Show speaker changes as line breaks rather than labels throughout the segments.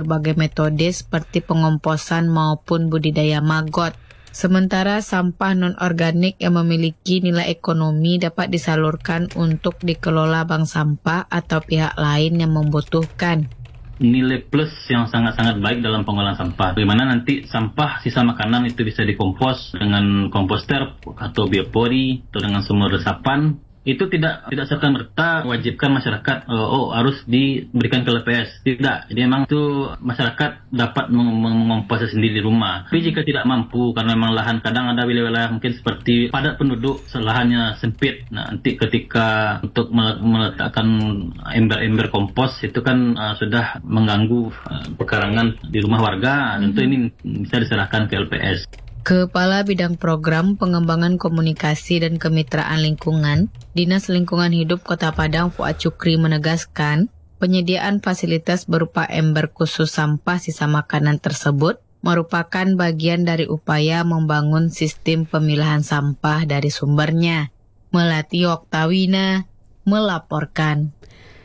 berbagai metode seperti pengomposan maupun budidaya maggot. Sementara sampah non-organik yang memiliki nilai ekonomi dapat disalurkan untuk dikelola bank sampah atau pihak lain yang membutuhkan.
Nilai plus yang sangat-sangat baik dalam pengolahan sampah. Bagaimana nanti sampah sisa makanan itu bisa dikompos dengan komposter atau biopori atau dengan sumur resapan. Itu tidak serta-merta wajibkan masyarakat harus diberikan ke LPS. Tidak. Jadi memang itu masyarakat dapat mengomposnya sendiri di rumah. Tapi jika tidak mampu karena memang lahan, kadang ada wilayah-wilayah mungkin seperti padat penduduk, lahannya sempit. Nah, nanti ketika untuk meletakkan ember-ember kompos itu kan sudah mengganggu pekarangan di rumah warga. Tentu ini bisa diserahkan ke LPS.
Kepala Bidang Program Pengembangan Komunikasi dan Kemitraan Lingkungan, Dinas Lingkungan Hidup Kota Padang Fuad Syukri menegaskan, penyediaan fasilitas berupa ember khusus sampah sisa makanan tersebut merupakan bagian dari upaya membangun sistem pemilahan sampah dari sumbernya. Melati Oktawina melaporkan.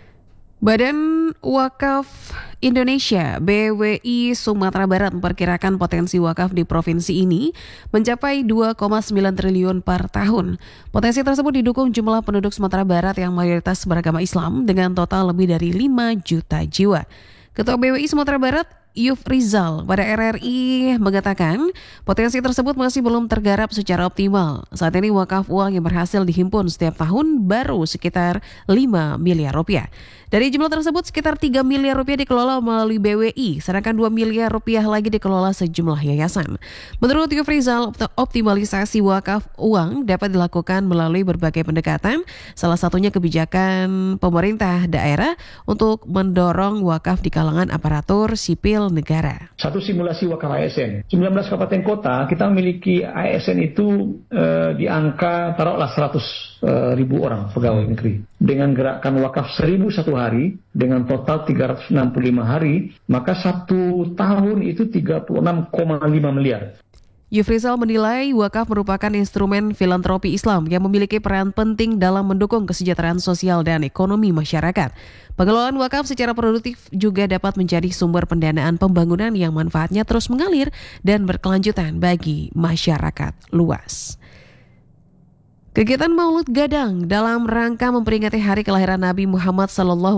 Badan Wakaf Indonesia BWI Sumatera Barat memperkirakan potensi wakaf di provinsi ini mencapai 2,9 triliun per tahun. Potensi tersebut didukung jumlah penduduk Sumatera Barat yang mayoritas beragama Islam dengan total lebih dari 5 juta jiwa. Ketua BWI Sumatera Barat Yufrizal pada RRI mengatakan potensi tersebut masih belum tergarap secara optimal. Saat ini wakaf uang yang berhasil dihimpun setiap tahun baru sekitar 5 miliar rupiah. Dari jumlah tersebut sekitar 3 miliar rupiah dikelola melalui BWI, sedangkan 2 miliar rupiah lagi dikelola sejumlah yayasan. Menurut Yufrizal, optimalisasi wakaf uang dapat dilakukan melalui berbagai pendekatan, salah satunya kebijakan pemerintah daerah untuk mendorong wakaf di kalangan aparatur sipil negara.
Satu simulasi wakaf ASN. 19 kabupaten kota kita memiliki ASN itu di angka taruhlah 100 ribu orang pegawai negeri. Dengan gerakan wakaf 1.001 hari, dengan total 365 hari, maka satu tahun itu 36,5 miliar.
Yufrizal menilai wakaf merupakan instrumen filantropi Islam yang memiliki peran penting dalam mendukung kesejahteraan sosial dan ekonomi masyarakat. Pengelolaan wakaf secara produktif juga dapat menjadi sumber pendanaan pembangunan yang manfaatnya terus mengalir dan berkelanjutan bagi masyarakat luas. Kegiatan Maulud Gadang dalam rangka memperingati hari kelahiran Nabi Muhammad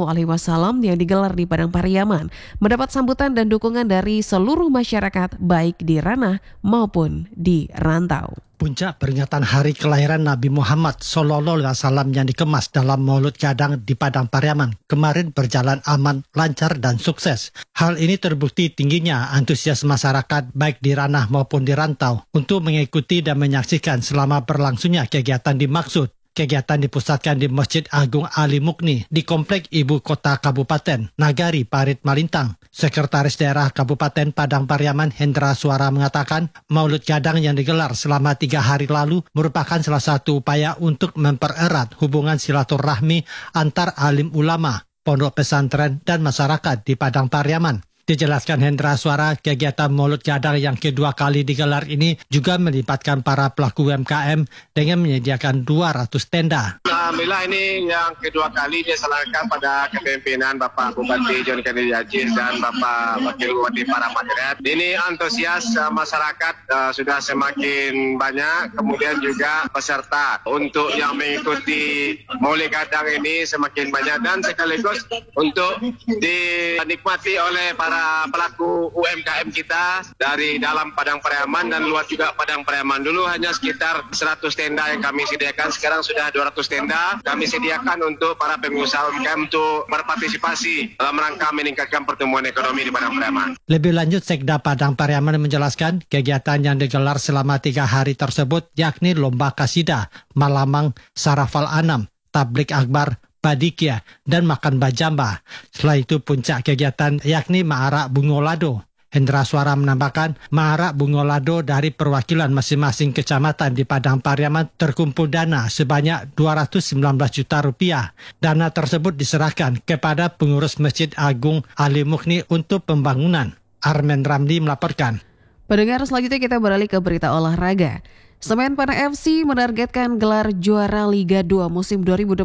SAW yang digelar di Padang Pariaman mendapat sambutan dan dukungan dari seluruh masyarakat baik di ranah maupun di rantau.
Puncak peringatan hari kelahiran Nabi Muhammad SAW yang dikemas dalam Maulud Gadang di Padang Pariaman kemarin berjalan aman, lancar, dan sukses. Hal ini terbukti tingginya antusias masyarakat baik di ranah maupun di rantau untuk mengikuti dan menyaksikan selama berlangsungnya kegiatan dimaksud. Kegiatan dipusatkan di Masjid Agung Ali Mukni di Komplek Ibu Kota Kabupaten Nagari Parit Malintang. Sekretaris Daerah Kabupaten Padang Pariaman Hendra Suara mengatakan Maulud Gadang yang digelar selama 3 hari lalu merupakan salah satu upaya untuk mempererat hubungan silaturahmi antar alim ulama, pondok pesantren dan masyarakat di Padang Pariaman. Dijelaskan Hendra Suara, kegiatan Maulud Gadang yang kedua kali digelar ini juga melibatkan para pelaku UMKM dengan menyediakan 200 tenda.
Alhamdulillah ini yang kedua kali diselenggarakan pada kepemimpinan Bapak Bupati John Kennedy Aziz dan Bapak Wakil Bupati Paramadret. Ini antusias masyarakat sudah semakin banyak, kemudian juga peserta untuk yang mengikuti Maulid Gadang ini semakin banyak dan sekaligus untuk dinikmati oleh para pelaku UMKM kita dari dalam Padang Pariaman dan luar juga Padang Pariaman. Dulu hanya sekitar 100 tenda yang kami sediakan, sekarang sudah 200 tenda kami sediakan untuk para pengusaha UMKM untuk berpartisipasi dalam rangka meningkatkan pertumbuhan ekonomi di Padang Pariaman.
Lebih lanjut, Sekda Padang Pariaman menjelaskan kegiatan yang digelar selama 3 hari tersebut yakni lomba kasidah, malamang, sarafal anam, tablik akbar, Badikia, dan makan bajamba. Setelah itu puncak kegiatan yakni Ma'arak Bungolado. Hendra Suara menambahkan Ma'arak Bungolado dari perwakilan masing-masing kecamatan di Padang Pariaman terkumpul dana sebanyak 219 juta rupiah. Dana tersebut diserahkan kepada pengurus Masjid Agung Ali Mukni untuk pembangunan. Armen Ramli melaporkan.
Pendengar, selanjutnya kita beralih ke berita olahraga. Semen Padang FC menargetkan gelar juara Liga 2 musim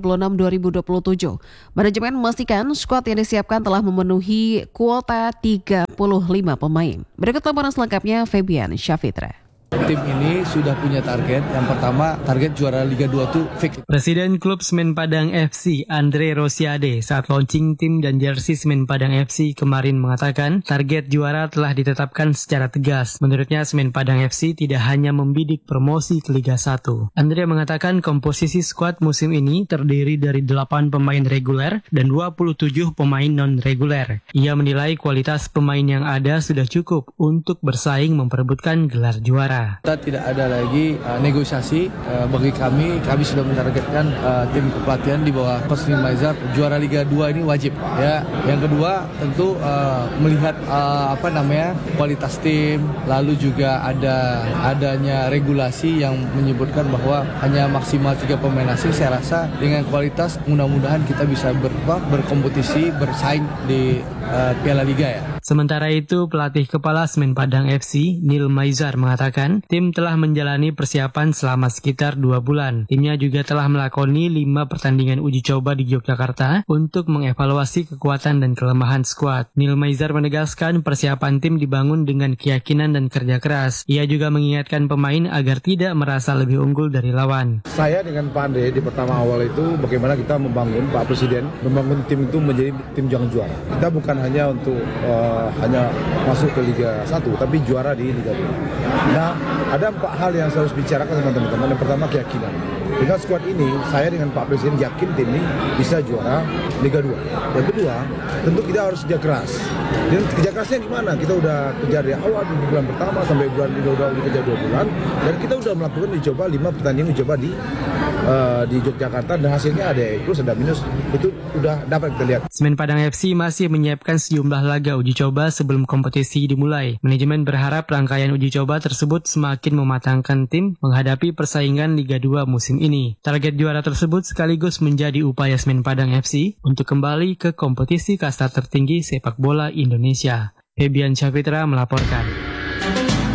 2026-2027. Manajemen memastikan skuad yang disiapkan telah memenuhi kuota 35 pemain. Berikut laporan selengkapnya Febian Syafitra.
Tim ini sudah punya target. Yang pertama, target juara Liga 2 itu fix.
Presiden klub Semen Padang FC, Andre Rosiade, saat launching tim dan jersey Semen Padang FC kemarin mengatakan target juara telah ditetapkan secara tegas. Menurutnya, Semen Padang FC tidak hanya membidik promosi ke Liga 1. Andre mengatakan komposisi skuad musim ini terdiri dari 8 pemain reguler dan 27 pemain non-reguler. Ia menilai kualitas pemain yang ada sudah cukup untuk bersaing memperebutkan gelar juara.
Kita tidak ada lagi negosiasi bagi kami sudah menargetkan tim kepelatihan di bawah Coach Neil Maizar juara Liga 2 ini wajib ya. Yang kedua tentu melihat kualitas tim, lalu juga adanya regulasi yang menyebutkan bahwa hanya maksimal 3 pemain asing. Saya rasa dengan kualitas mudah-mudahan kita bisa berkompetisi, bersaing di Piala Liga ya.
Sementara itu, pelatih kepala Semen Padang FC, Neil Maizar, mengatakan tim telah menjalani persiapan selama sekitar 2 bulan. Timnya juga telah melakoni 5 pertandingan uji coba di Yogyakarta untuk mengevaluasi kekuatan dan kelemahan skuad. Neil Maizar menegaskan persiapan tim dibangun dengan keyakinan dan kerja keras. Ia juga mengingatkan pemain agar tidak merasa lebih unggul dari lawan.
Saya dengan Pak Andre di pertama awal itu bagaimana kita membangun, Pak Presiden membangun tim itu menjadi tim jangan juara. Kita bukan hanya untuk hanya masuk ke Liga 1, tapi juara di Liga 2. Nah, ada 4 hal yang saya harus bicarakan sama teman-teman. Yang pertama, keyakinan. Dengan skuad ini, saya dengan Pak Presiden yakin tim ini bisa juara Liga 2. Yang kedua, tentu kita harus kerja keras. Dan kerja kerasnya di mana? Kita udah kerja dari awal di bulan pertama sampai bulan ini udah kerja 2 bulan. Dan kita udah melakukan uji coba 5 pertandingan uji coba di Yogyakarta, dan hasilnya ada plus ada minus, itu udah dapat kita lihat.
Semen Padang FC masih menyiapkan sejumlah laga uji coba sebelum kompetisi dimulai. Manajemen berharap rangkaian uji coba tersebut semakin mematangkan tim menghadapi persaingan Liga 2 musim ini. Target juara tersebut sekaligus menjadi upaya Semen Padang FC untuk kembali ke kompetisi kasta tertinggi sepak bola Indonesia. Febian Syafitra melaporkan.